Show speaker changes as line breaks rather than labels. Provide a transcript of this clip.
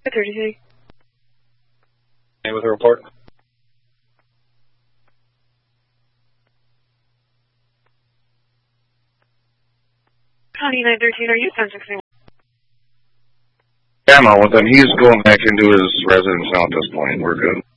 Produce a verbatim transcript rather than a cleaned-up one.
thirty-three.
Name with the report.
County nine thirteen, are you ten sixteen?
Yeah, I'm on with him. He's going back into his residence now at this point. We're good.